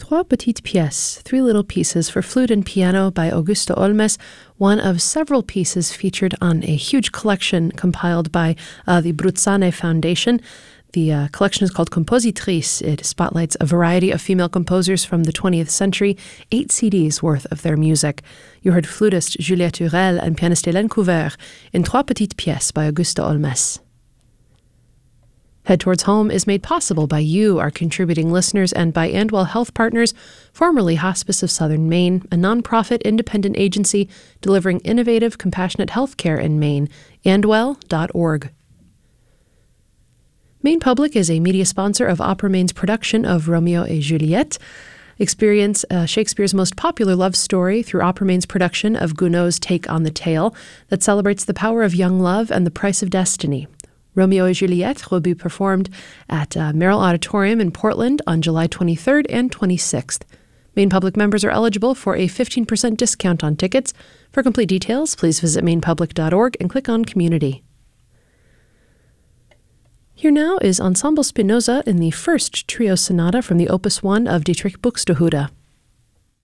Trois petites pièces, three little pieces for flute and piano by Augusto Olmes, one of several pieces featured on a huge collection compiled by the Bruzzane Foundation. The collection is called Compositrices. It spotlights a variety of female composers from the 20th century, 8 CDs worth of their music. You heard flutist Juliette Hurel and pianist Hélène Couvert in Trois petites pièces by Augusto Olmes. Head Towards Home is made possible by you, our contributing listeners, and by Andwell Health Partners, formerly Hospice of Southern Maine, a nonprofit independent agency delivering innovative, compassionate health care in Maine. Andwell.org. Maine Public is a media sponsor of Opera Maine's production of Romeo et Juliette. Experience Shakespeare's most popular love story through Opera Maine's production of Gounod's Take on the Tale that celebrates the power of young love and the price of destiny. Romeo et Juliette will be performed at Merrill Auditorium in Portland on July 23rd and 26th. Maine Public members are eligible for a 15% discount on tickets. For complete details, please visit mainepublic.org and click on Community. Here now is Ensemble Spinoza in the first trio sonata from the Opus 1 of Dietrich Buxtehude.